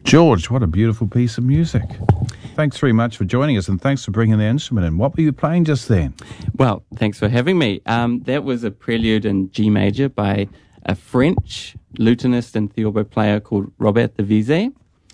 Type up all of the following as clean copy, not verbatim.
George, what a beautiful piece of music. Thanks very much for joining us, and thanks for bringing the instrument in. What were you playing just then? Well, thanks for having me. That was a prelude in G major by a French lutenist and theorbo player called Robert de Vizet.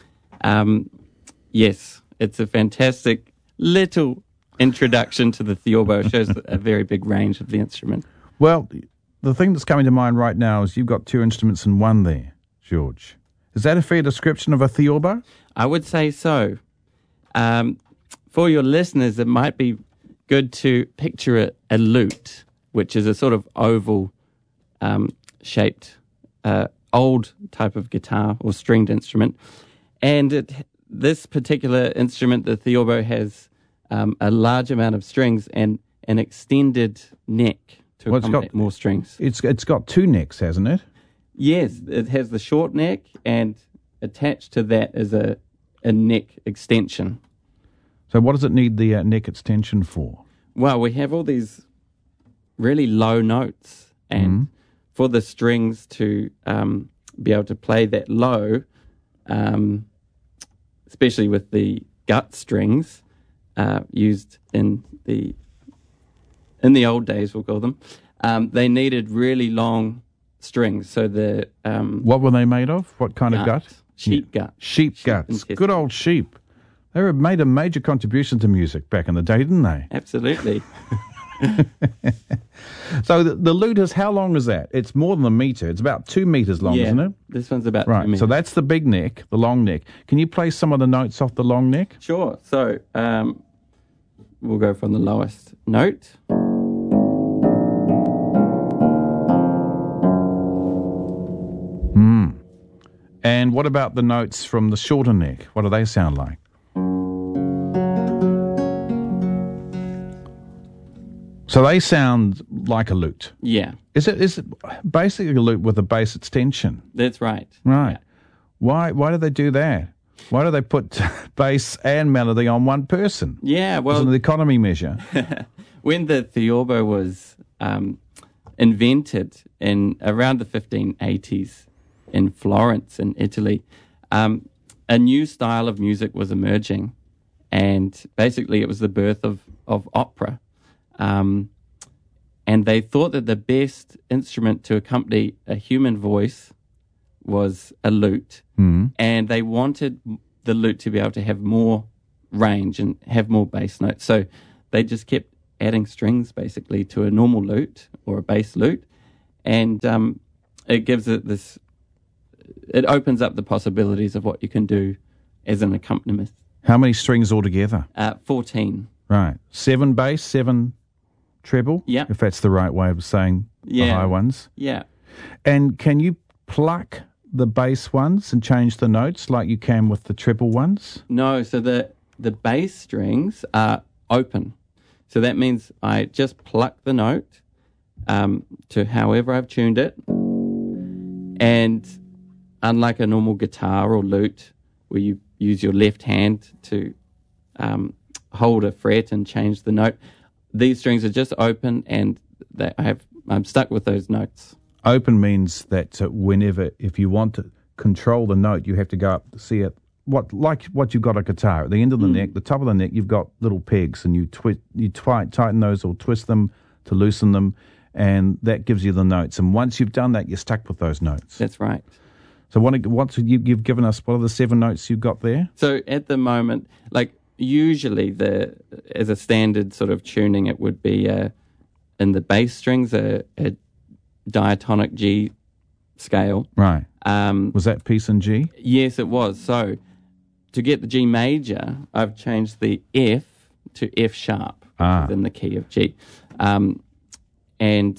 Yes, it's a fantastic little introduction to the theorbo. It shows a very big range of the instrument. Well, the thing that's coming to mind right now is you've got two instruments in one there, George. Is that a fair description of a theorbo? I would say so. For your listeners, it might be good to picture a lute, which is a sort of oval shaped old type of guitar or stringed instrument. And this particular instrument, the theorbo, has a large amount of strings and an extended neck to accommodate more strings. It's got two necks, hasn't it? Yes, it has the short neck, and attached to that is a neck extension. So what does it need the neck extension for? Well, we have all these really low notes, and for the strings to be able to play that low, especially with the gut strings used in the old days, we'll call them, they needed really long strings. So the what were they made of? What kind of gut? Sheep gut. Sheep guts. Good old sheep. They made a major contribution to music back in the day, didn't they? Absolutely. So the lute is, how long is that? It's more than a metre. It's about 2 metres long, isn't it? This one's about 2 right. metres. So that's the big neck, the long neck. Can you play some of the notes off the long neck? Sure. So we'll go from the lowest note. And what about the notes from the shorter neck? What do they sound like? So they sound like a lute. Yeah. Is it basically a lute with a bass extension? That's right. Right. Yeah. Why do they do that? Why do they put bass and melody on one person? Yeah, well, it's an economy measure. When the theorbo was invented in around the 1580s in Florence in Italy, a new style of music was emerging, and basically it was the birth of opera. And they thought that the best instrument to accompany a human voice was a lute, and they wanted the lute to be able to have more range and have more bass notes. So they just kept adding strings basically to a normal lute or a bass lute, and it gives it this. It opens up the possibilities of what you can do as an accompanist. How many strings altogether? 14. Right. 7 bass, 7 treble? Yeah. If that's the right way of saying the high ones. Yeah. And can you pluck the bass ones and change the notes like you can with the treble ones? No, so the bass strings are open. So that means I just pluck the note to however I've tuned it. And unlike a normal guitar or lute where you use your left hand to hold a fret and change the note, these strings are just open, and I'm stuck with those notes. Open means that if you want to control the note, you have to go up to see it. Like what you've got a guitar at the end of the neck, the top of the neck, you've got little pegs, and you tighten those or twist them to loosen them, and that gives you the notes. And once you've done that, you're stuck with those notes. That's right. So you've given us, what are the 7 notes you've got there? So at the moment, like usually as a standard sort of tuning, it would be in the bass strings a diatonic G scale. Right. Was that piece in G? Yes, it was. So to get the G major, I've changed the F to F sharp, which is in the key of G. And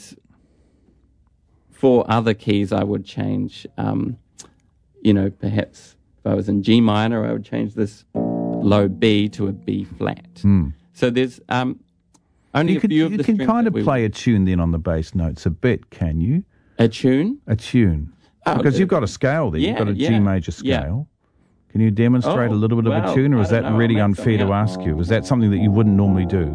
for other keys, I would change, perhaps if I was in G minor, I would change this low B to a B flat. So there's only a few of the strings. You can kind of play a tune then on the bass notes a bit, can you? A tune? A tune. Because you've got a scale there. You've got a G major scale. Can you demonstrate a little bit of a tune, or is that really unfair to ask you? Is that something that you wouldn't normally do?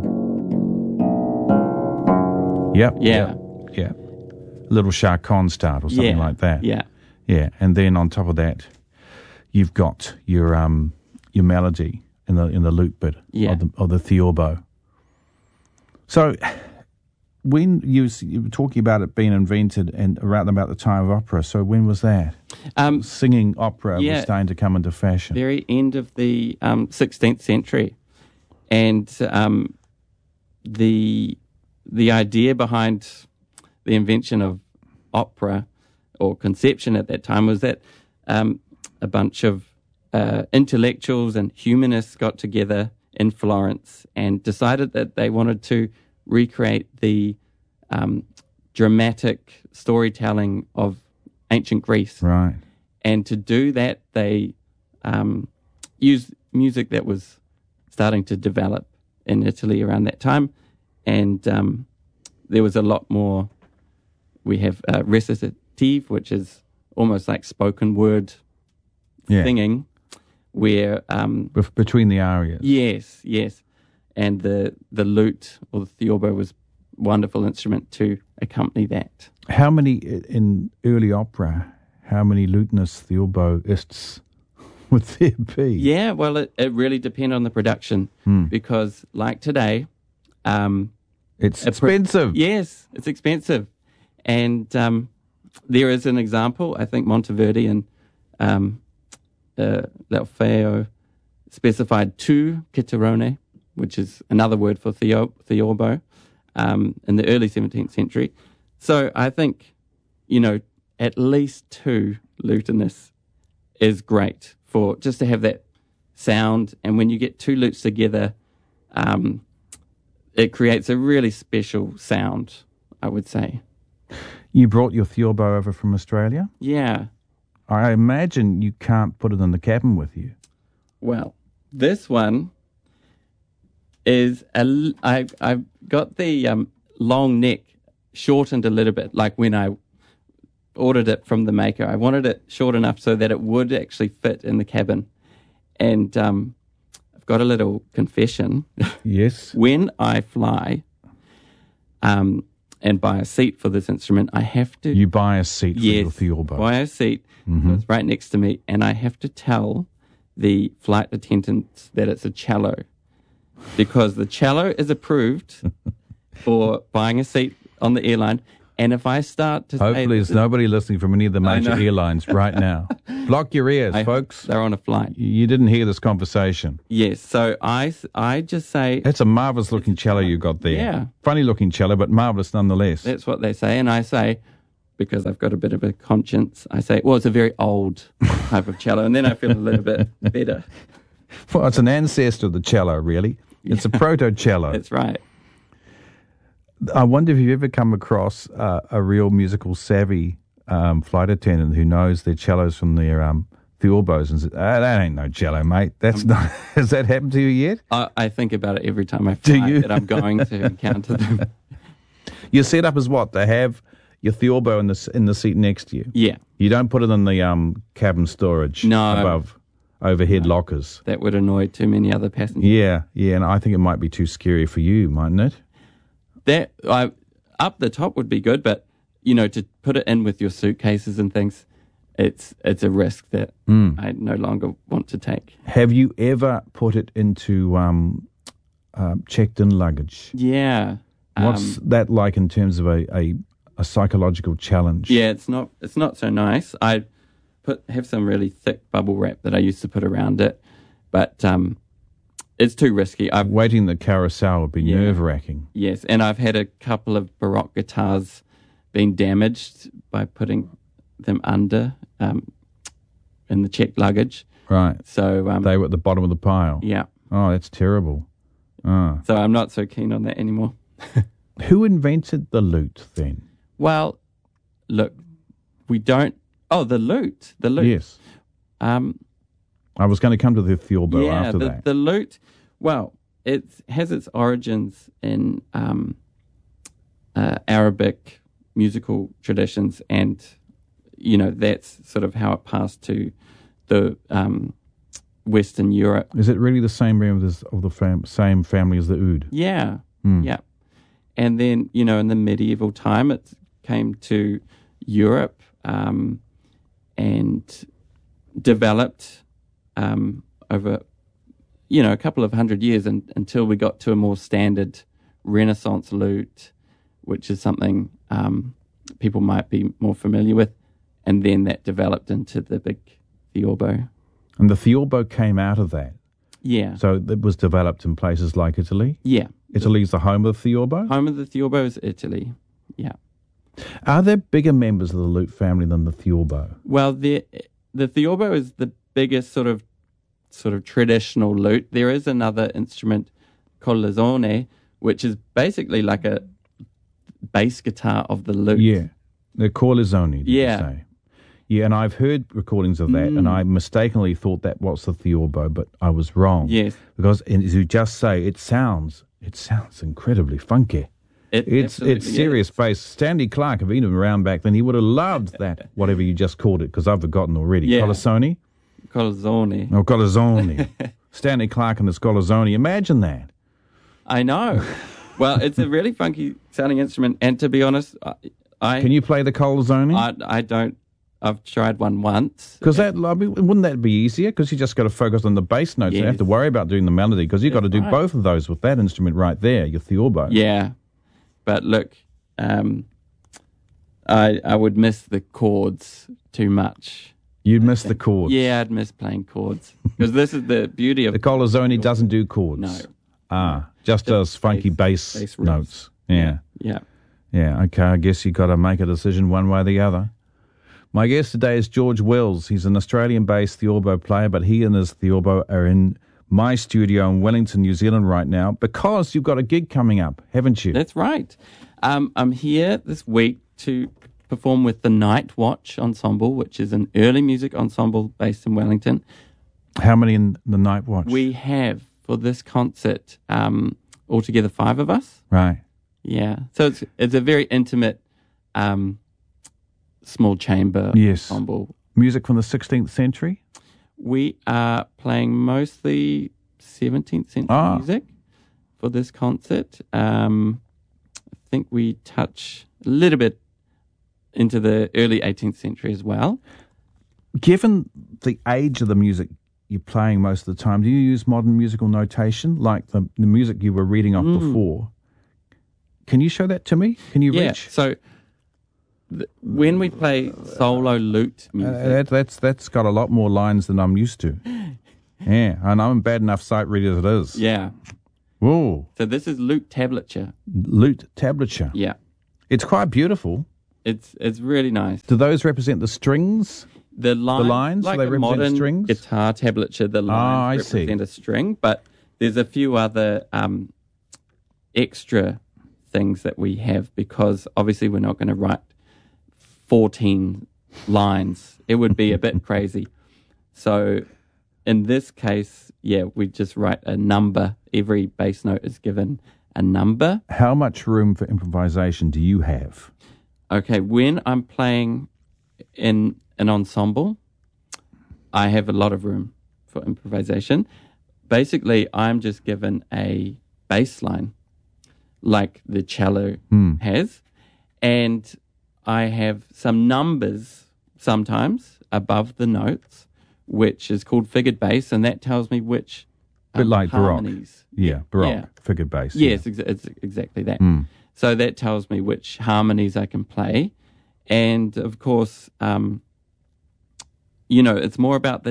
Yep. Yeah. Yeah. Little Chacon start or something like that. Yeah. Yeah. And then on top of that, you've got your melody in the lute bit of the theorbo. So when you were talking about it being invented and around about the time of opera, so when was that? Singing opera was starting to come into fashion. Very end of the 16th century. And the idea behind the invention of opera, or conception at that time, was that a bunch of intellectuals and humanists got together in Florence and decided that they wanted to recreate the dramatic storytelling of ancient Greece. Right. And to do that, they used music that was starting to develop in Italy around that time. And there was a lot more. We have recitative, which is almost like spoken word singing, where between the arias. Yes. And the lute or the theorbo was a wonderful instrument to accompany that. How many, in early opera, how many lutenists, theorboists would there be? Yeah, well, it really depends on the production, because like today... it's expensive. Yes, it's expensive. And there is an example, I think Monteverdi and L'Orfeo specified 2 chitarrone, which is another word for theorbo, in the early 17th century. So I think, at least 2 lutenists is great for just to have that sound. And when you get 2 lutes together, it creates a really special sound, I would say. You brought your theorbo over from Australia? Yeah. I imagine you can't put it in the cabin with you. Well, this one is I've got the long neck shortened a little bit, like when I ordered it from the maker. I wanted it short enough so that it would actually fit in the cabin. And I've got a little confession. Yes. When I fly and buy a seat for this instrument, I have to... You buy a seat for your theorbo. Buy a seat. So it's right next to me, and I have to tell the flight attendants that it's a cello, because the cello is approved for buying a seat on the airline. And if I start to Hopefully there's nobody listening from any of the major airlines right now. Block your ears, folks. They're on a flight. You didn't hear this conversation. Yes, so I just say... That's a marvellous-looking cello you got there. Yeah. Funny-looking cello, but marvellous nonetheless. That's what they say. And I say, because I've got a bit of a conscience, I say, well, it's a very old type of cello. And then I feel a little bit better. Well, it's an ancestor of the cello, really. It's a proto-cello. That's right. I wonder if you've ever come across a real musical savvy flight attendant who knows their cellos from their theorbos and says, that ain't no cello, mate. That's not. Has that happened to you yet? I think about it every time I fly that I'm going to encounter them. Your setup is what? To have your theorbo in the seat next to you? Yeah. You don't put it in the cabin storage above overhead lockers? That would annoy too many other passengers. Yeah, and I think it might be too scary for you, mightn't it? That up the top would be good, but to put it in with your suitcases and things, it's a risk that I no longer want to take. Have you ever put it into checked-in luggage? Yeah. What's that like in terms of a psychological challenge? Yeah, it's not so nice. I have some really thick bubble wrap that I used to put around it, but it's too risky. Waiting the carousel would be nerve-wracking. Yes, and I've had a couple of Baroque guitars being damaged by putting them under in the checked luggage. Right. So they were at the bottom of the pile. Yeah. Oh, that's terrible. Oh. So I'm not so keen on that anymore. Who invented the lute then? Well, look, we don't... Oh, the lute. The lute. Yes. I was going to come to the theorbo after that. The lute, well, it has its origins in Arabic musical traditions, and, that's sort of how it passed to the Western Europe. Is it really the same same family as the oud? Yeah, yeah. And then, in the medieval time, it came to Europe, and developed over, a couple of 100 years until we got to a more standard Renaissance lute, which is something people might be more familiar with. And then that developed into the big theorbo. And the theorbo came out of that? Yeah. So it was developed in places like Italy? Yeah. Italy's the home of the theorbo? Home of the theorbo is Italy, yeah. Are there bigger members of the lute family than the theorbo? Well, the theorbo is the biggest sort of traditional lute. There is another instrument called l'azone, which is basically like a bass guitar of the lute. Yeah, the corleone, did you say? Yeah, and I've heard recordings of that, and I mistakenly thought that was the theorbo, but I was wrong. Yes. Because, as you just say, it sounds incredibly funky. It's serious bass. Stanley Clarke, if he'd been around back then, he would have loved that, whatever you just called it, because I've forgotten already. Yeah. Colosone? Colosone. Oh, Colosone. Stanley Clarke and the Colosone. Imagine that. I know. Well, it's a really funky sounding instrument, and to be honest, Can you play the Colosone? I don't. I've tried one once. Because wouldn't that be easier? Because you just got to focus on the bass notes. You don't have to worry about doing the melody, because you've got to do both of those with that instrument right there, your theorbo. Yeah. But look, I would miss the chords too much. You'd miss the chords. Yeah, I'd miss playing chords. Because this is the beauty of... The Colosone doesn't do chords. No. Just does funky bass notes. Yeah. Yeah. Yeah, okay, I guess you got to make a decision one way or the other. My guest today is George Wills. He's an Australian-based theorbo player, but he and his theorbo are in my studio in Wellington, New Zealand right now, because you've got a gig coming up, haven't you? That's right. I'm here this week to perform with the Night Watch Ensemble, which is an early music ensemble based in Wellington. How many in the Night Watch? We have, for this concert, altogether 5 of us. Right. Yeah. So it's a very intimate small chamber ensemble. Music from the 16th century? We are playing mostly 17th century music for this concert. I think we touch a little bit into the early 18th century as well. Given the age of the music you're playing most of the time, do you use modern musical notation like the music you were reading off before? Can you show that to me? Can you reach? So when we play solo lute music... That's got a lot more lines than I'm used to. Yeah, and I'm a bad enough sight reader as it is. Yeah. Whoa. So this is lute tablature. Lute tablature. Yeah. It's quite beautiful. It's really nice. Do those represent the strings? The lines? Like they represent modern strings? Guitar tablature, the lines represent a string, but there's a few other extra things that we have, because obviously we're not going to write 14 lines. It would be a bit crazy. So in this case, we just write a number. Every bass note is given a number. How much room for improvisation do you have? Okay, when I'm playing in an ensemble, I have a lot of room for improvisation. Basically, I'm just given a bass line like the cello has, and I have some numbers sometimes above the notes, which is called figured bass, and that tells me which bit like harmonies. Baroque. Yeah, Baroque, figured bass. Yes, it's exactly that. So that tells me which harmonies I can play. And, of course, it's more about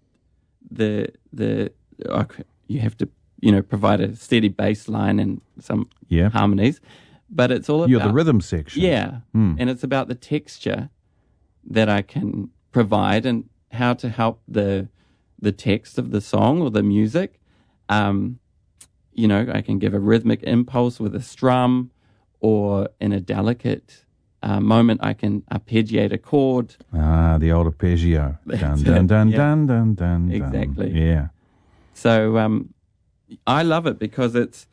you have to, provide a steady bass line and some harmonies. But it's all about... You're the rhythm section. Yeah. And it's about the texture that I can provide and how to help the text of the song or the music. I can give a rhythmic impulse with a strum, or in a delicate moment, I can arpeggiate a chord. The old arpeggio. Dun, dun, dun, dun, dun, dun. Exactly. Yeah. So I love it because it's,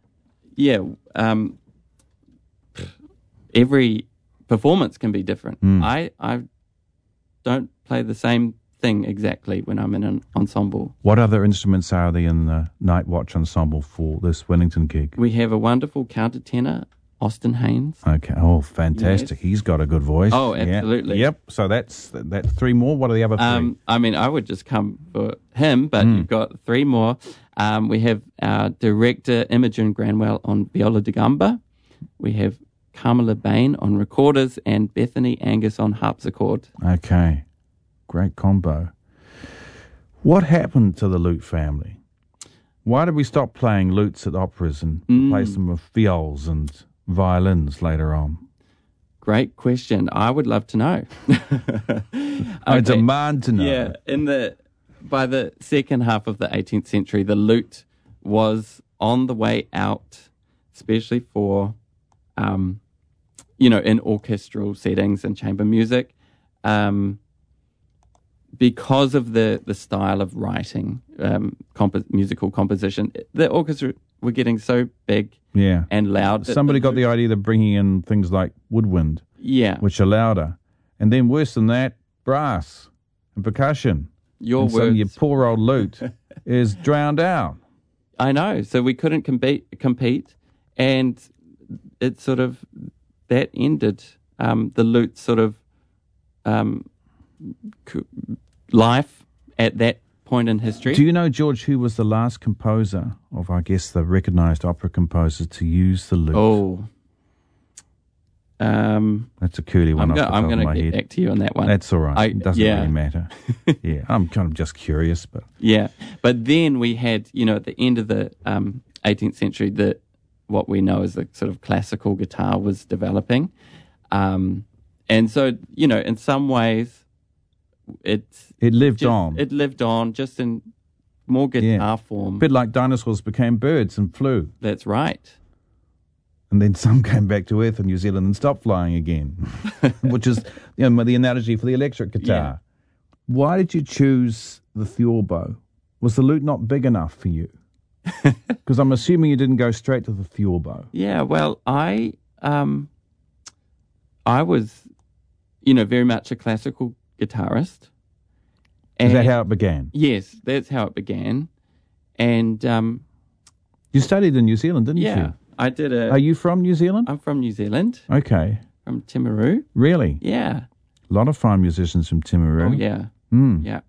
every performance can be different. I don't play the same thing exactly when I'm in an ensemble. What other instruments are there in the Night Watch Ensemble for this Wellington gig? We have a wonderful countertenor Austin Haynes. Okay. Oh, fantastic. Yes. He's got a good voice. Oh, Yeah. absolutely. Yep. So that's three more. What are the other three? I mean, I would just come for him, but you've got three more. We have our director, Imogen Granwell, on viola da gamba. We have Carmela Bain on recorders and Bethany Angus on harpsichord. Okay. Great combo. What happened to the lute family? Why did we stop playing lutes at operas and replace them with viols and violins later on? Great question. I would love to know. I demand to know. Yeah, by the second half of the 18th century, the lute was on the way out, especially for, in orchestral settings and chamber music, because of the style of writing, musical composition. The orchestra were getting so big and loud. Somebody got the idea of bringing in things like woodwind, which are louder. And then worse than that, brass and percussion. Your poor old lute is drowned out. I know. So we couldn't compete, and it sort of, that ended the lute sort of life at that point in history. Do you know, George, who was the last composer of, I guess, the recognised opera composers to use the lute? Oh. That's a curly one. I'm going to get back to you on that one. That's all right. It doesn't really matter. Yeah, I'm kind of just curious, but but then we had, at the end of the 18th century, what we know as the sort of classical guitar was developing, and so in some ways, it lived on. It lived on, just in more guitar form. A bit like dinosaurs became birds and flew. That's right. And then some came back to Earth in New Zealand and stopped flying again, which is the analogy for the electric guitar. Yeah. Why did you choose the theorbo? Was the lute not big enough for you? Because I'm assuming you didn't go straight to the theorbo. Yeah, well, I was, very much a classical guitarist. Is that how it began? Yes, that's how it began. And you studied in New Zealand, didn't you? Yeah. I did Are you from New Zealand? I'm from New Zealand. Okay. From Timaru. Really? Yeah. A lot of fine musicians from Timaru. Oh, yeah. Yeah.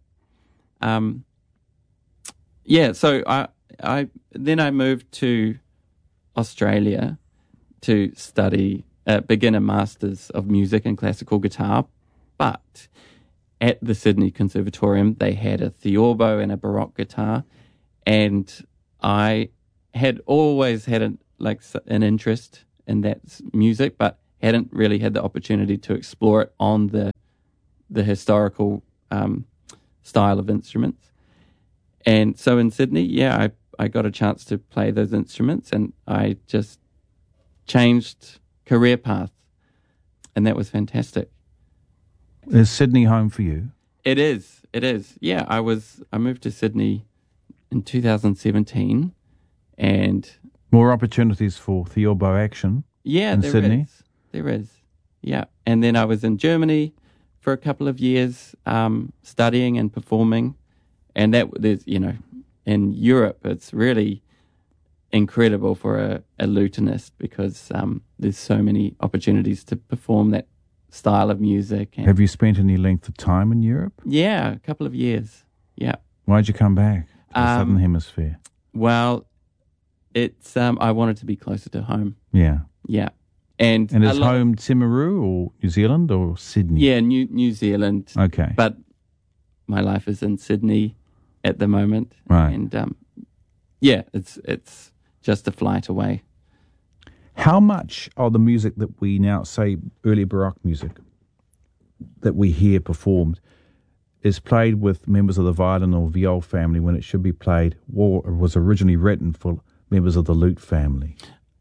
So I moved to Australia to study, begin a Masters of Music and Classical Guitar, but at the Sydney Conservatorium they had a theorbo and a Baroque guitar, and I had always had an interest in that music, but hadn't really had the opportunity to explore it on the historical style of instruments. And so in Sydney, I got a chance to play those instruments, and I just changed career path, and that was fantastic. Is Sydney home for you? It is. Yeah, I moved to Sydney in 2017, and more opportunities for theorbo action. Yeah, in Sydney. There is. Yeah, and then I was in Germany for a couple of years, studying and performing, and there's in Europe it's really incredible for a lutenist because there's so many opportunities to perform that style of music. And have you spent any length of time in Europe? Yeah, a couple of years. Yeah. Why'd you come back to the Southern Hemisphere? Well, it's I wanted to be closer to home. Yeah. Yeah. And is home Timaru or New Zealand or Sydney? Yeah, New Zealand. Okay. But my life is in Sydney at the moment. Right. And it's just a flight away. How much of the music that we now say early Baroque music that we hear performed is played with members of the violin or viol family when it should be played or was originally written for members of the lute family?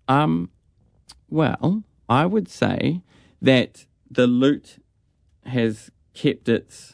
Well, I would say that the lute has kept its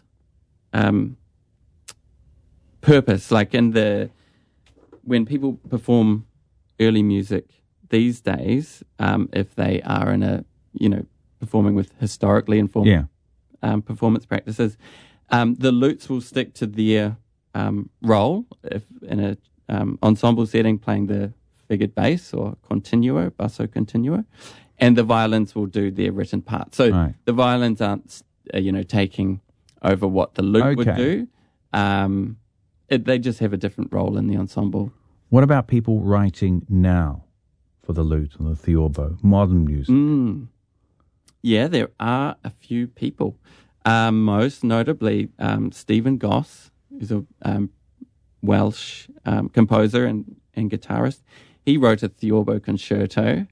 purpose. Like when people perform early music these days, if they are in performing with historically informed performance practices, the lutes will stick to their role if in a ensemble setting playing the figured bass or continuo, basso continuo, and the violins will do their written part. So Right. the violins aren't, taking over what the lute would Okay. do. They just have a different role in the ensemble. What about people writing now for the lute and the theorbo, modern music? Yeah, there are a few people. Most notably, Stephen Goss, who's a Welsh composer and guitarist. He wrote a theorbo concerto,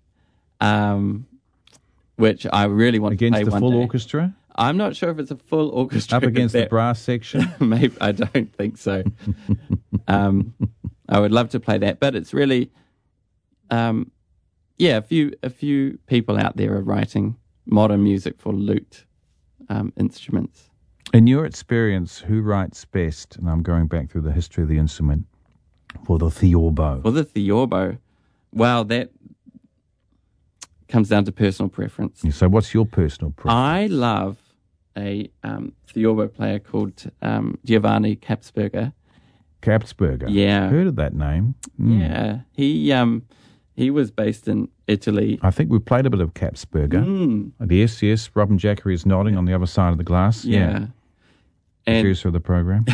which I really want to Against play the one full day. orchestra? I'm not sure if it's a full orchestra. Up against the that- brass section? Maybe I don't think so. I would love to play that, but it's really, a few people out there are writing modern music for lute instruments. In your experience, who writes best, and I'm going back through the history of the instrument, for the theorbo? For the theorbo, well, that comes down to personal preference. So what's your personal preference? I love a theorbo player called Giovanni Capsberger. Capsberger. Yeah. Heard of that name. Yeah, he was based in Italy. I think we played a bit of Capsberger. Yes. Robin Jackery is nodding on the other side of the glass. Yeah, and Producer of the program.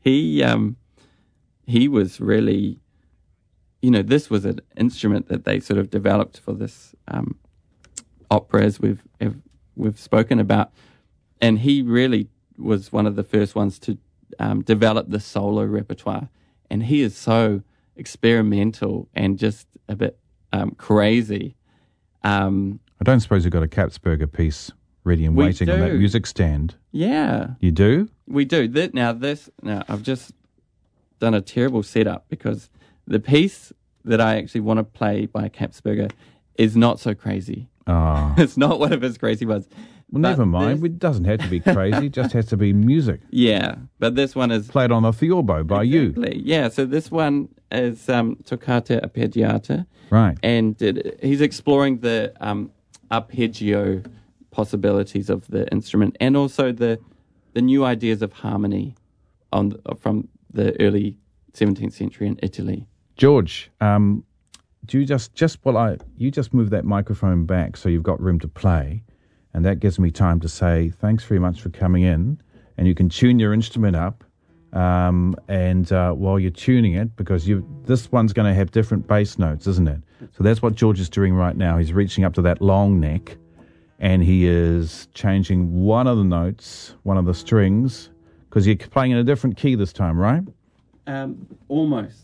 he was really, this was an instrument that they sort of developed for this opera, as we've spoken about, and he really was one of the first ones to develop the solo repertoire, and he is so experimental and just a bit crazy. I don't suppose you've got a Capsberger piece ready and We waiting on that do. music stand. Yeah, You do? we do. Now I've just done a terrible setup because the piece that I actually want to play by Capsberger is not so crazy. Oh. It's not one of his crazy ones. Well, never mind. It doesn't have to be crazy. It just has to be music. Yeah, but this one is Played on a theorbo by you. Exactly. Yeah, so this one is Toccata Arpeggiata, Right. and he's exploring the arpeggio possibilities of the instrument, and also the new ideas of harmony from the early 17th century in Italy. George, do you you just move that microphone back so you've got room to play, and that gives me time to say thanks very much for coming in, and you can tune your instrument up, and while you're tuning it, because this one's going to have different bass notes, isn't it? So that's what George is doing right now. He's reaching up to that long neck, and he is changing one of the notes, one of the strings, because you're playing in a different key this time, right? Almost.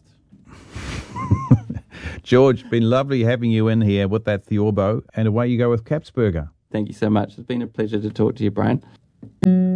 George, been lovely having you in here with that theorbo, and away you go with Capsberger. Thank you so much. It's been a pleasure to talk to you, Brian.